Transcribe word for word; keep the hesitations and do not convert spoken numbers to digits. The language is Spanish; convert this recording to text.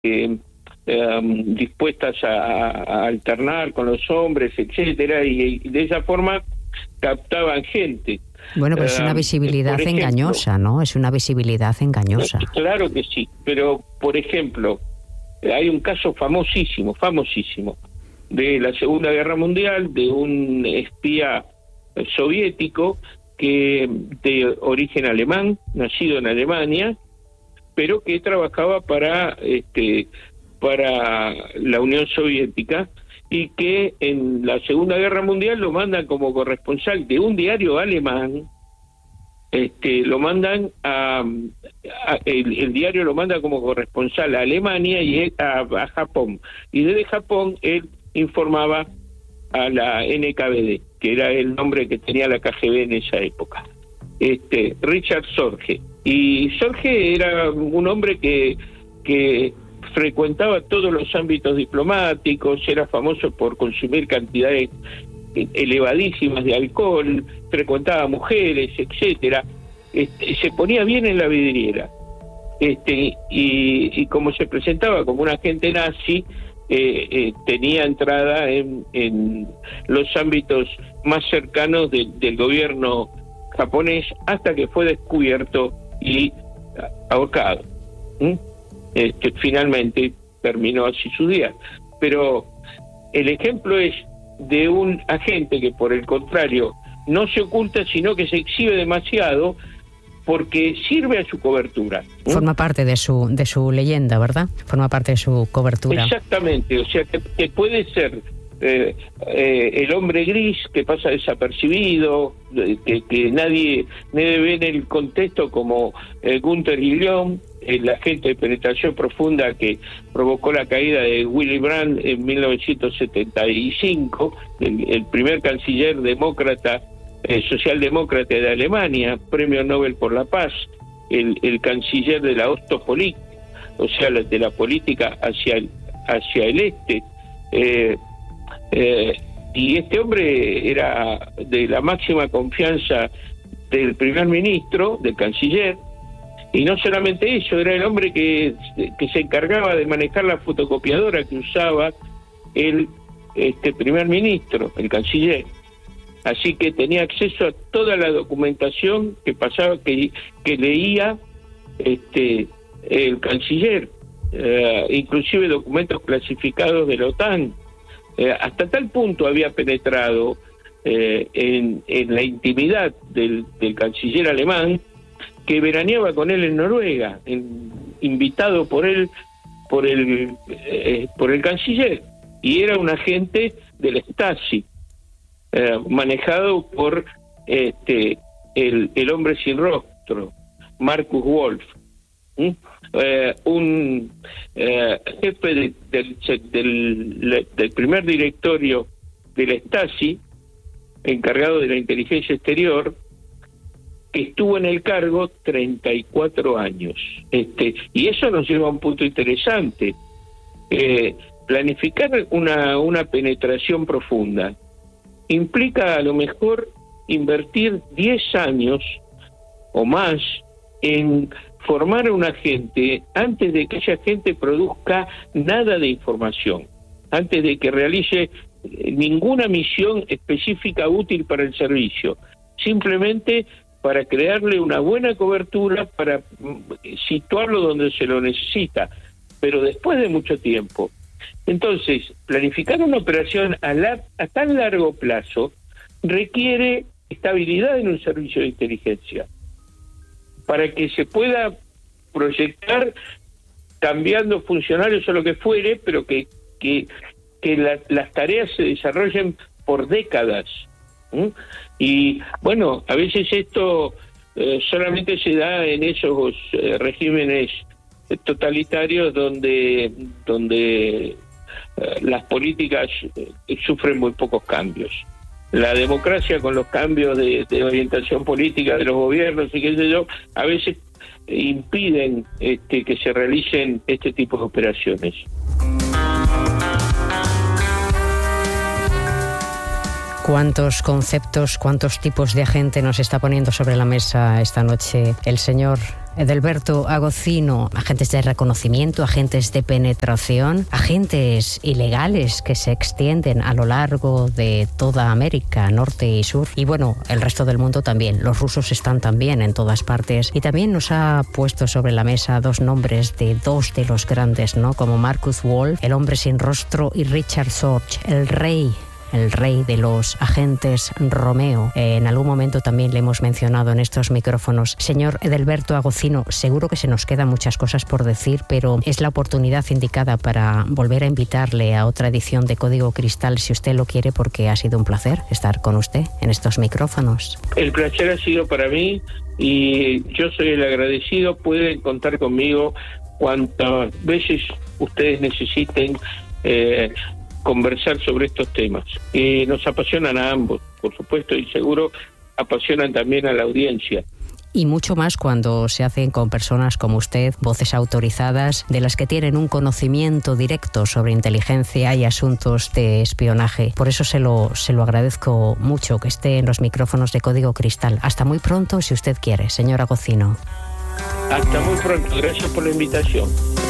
eh, um, dispuestas a, a alternar con los hombres, etcétera, y, y de esa forma captaban gente. Bueno, pero es una visibilidad uh, ejemplo, engañosa, ¿no? Es una visibilidad engañosa. Claro que sí, pero, por ejemplo, hay un caso famosísimo, famosísimo, de la Segunda Guerra Mundial, de un espía soviético que de origen alemán, nacido en Alemania, pero que trabajaba para este para la Unión Soviética, y que en la Segunda Guerra Mundial lo mandan como corresponsal de un diario alemán. Este, lo mandan a, a el, el diario lo manda como corresponsal a Alemania y a, a Japón, y desde Japón él informaba a la N K V D, que era el nombre que tenía la K G B en esa época. Este, Richard Sorge. Y Sorge era un hombre que que frecuentaba todos los ámbitos diplomáticos, era famoso por consumir cantidades elevadísimas de alcohol, frecuentaba mujeres, etcétera. Este, se ponía bien en la vidriera. Este, y, y como se presentaba como un agente nazi, eh, eh, tenía entrada en, en los ámbitos más cercanos de, del gobierno japonés, hasta que fue descubierto y ahorcado. ¿Mm? Este, finalmente terminó así su día. Pero el ejemplo es de un agente que, por el contrario, no se oculta, sino que se exhibe demasiado porque sirve a su cobertura. ¿Mm? Forma parte de su de su leyenda, ¿verdad? Forma parte de su cobertura. Exactamente, o sea, que, que puede ser eh, eh, el hombre gris que pasa desapercibido, que, que nadie, nadie ve en el contexto, como eh, Gunther Guillaume, el agente de penetración profunda que provocó la caída de Willy Brandt en mil novecientos setenta y cinco, el, el primer canciller demócrata, eh, socialdemócrata de Alemania, premio Nobel por la Paz, el, el canciller de la Ostpolitik, o sea, de la política hacia el, hacia el este, eh, eh, y este hombre era de la máxima confianza del primer ministro, del canciller. Y no solamente eso, era el hombre que, que se encargaba de manejar la fotocopiadora que usaba el este primer ministro, el canciller. Así que tenía acceso a toda la documentación que pasaba, que, que leía este el canciller, eh, inclusive documentos clasificados de la OTAN. Eh, hasta tal punto había penetrado eh, en, en la intimidad del, del canciller alemán, que veraneaba con él en Noruega, en, invitado por él, por el eh, por el canciller, y era un agente del Stasi, eh, manejado por este el, el hombre sin rostro, Markus Wolf, ¿Mm? eh, un eh, jefe de, del, del, del primer directorio del Stasi, encargado de la inteligencia exterior, que estuvo en el cargo treinta y cuatro años. Este, y eso nos lleva a un punto interesante. Eh, planificar una, una penetración profunda implica a lo mejor invertir diez años o más en formar a un agente antes de que ese agente produzca nada de información, antes de que realice ninguna misión específica útil para el servicio, simplemente para crearle una buena cobertura, para situarlo donde se lo necesita, pero después de mucho tiempo. Entonces, planificar una operación a, la, a tan largo plazo requiere estabilidad en un servicio de inteligencia, para que se pueda proyectar cambiando funcionarios o lo que fuere, pero que, que, que la, las tareas se desarrollen por décadas. ¿Mm? Y bueno, a veces esto eh, solamente se da en esos eh, regímenes totalitarios donde donde eh, las políticas eh, sufren muy pocos cambios. La democracia, con los cambios de, de orientación política de los gobiernos y qué sé yo, a veces impiden este, que se realicen este tipo de operaciones. ¿Cuántos conceptos, cuántos tipos de agente nos está poniendo sobre la mesa esta noche el señor Edelberto Agocino, agentes de reconocimiento, agentes de penetración, agentes ilegales que se extienden a lo largo de toda América, norte y sur, y bueno, el resto del mundo también. Los rusos están también en todas partes, y también nos ha puesto sobre la mesa dos nombres de dos de los grandes, ¿no? Como Marcus Wolf, el hombre sin rostro, y Richard Sorge, el rey el rey de los agentes Romeo. Eh, en algún momento también le hemos mencionado en estos micrófonos. Señor Edelberto Agocino, seguro que se nos quedan muchas cosas por decir, pero es la oportunidad indicada para volver a invitarle a otra edición de Código Cristal, si usted lo quiere, porque ha sido un placer estar con usted en estos micrófonos. El placer ha sido para mí y yo soy el agradecido. Pueden contar conmigo cuantas veces ustedes necesiten eh, conversar sobre estos temas, que nos apasionan a ambos, por supuesto, y seguro apasionan también a la audiencia. Y mucho más cuando se hacen con personas como usted, voces autorizadas, de las que tienen un conocimiento directo sobre inteligencia y asuntos de espionaje. Por eso se lo, se lo agradezco mucho que esté en los micrófonos de Código Cristal. Hasta muy pronto, si usted quiere, señor Agocino. Hasta muy pronto, gracias por la invitación.